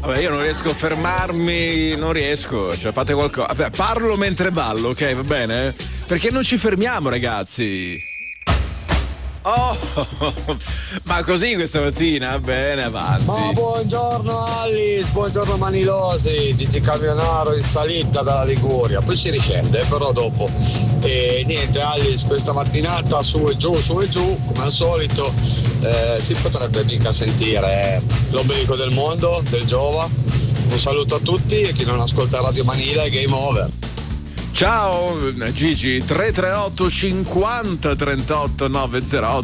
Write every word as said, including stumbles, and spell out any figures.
Vabbè, io non riesco a fermarmi, non riesco, cioè fate qualcosa. Vabbè, parlo mentre ballo, ok, va bene? Perché non ci fermiamo, ragazzi? Oh, ma così questa mattina? Bene, avanti. Ma buongiorno Alice, buongiorno Manilosi, Gigi Camionaro in salita dalla Liguria, poi si riscende però dopo. E niente Alice, questa mattinata su e giù, su e giù, come al solito, eh, si potrebbe mica sentire eh, l'ombelico del mondo, del Giova. Un saluto a tutti e chi non ascolta Radio Manila è game over. Ciao Gigi, tre tre otto cinquanta trentotto novecentotto.